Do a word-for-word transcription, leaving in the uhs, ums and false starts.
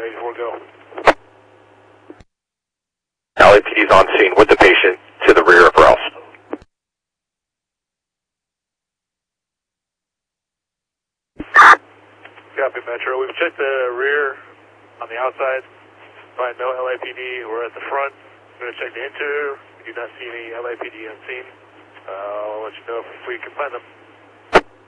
eighty-four, go. L A P D is on scene with the patient to the rear of Ralph. Copy, Metro. We've checked the rear on the outside. Find no L A P D. We're at the front. We're going to check the interior. We do not see any L A P D on scene. Uh, I'll let you know if we can find them.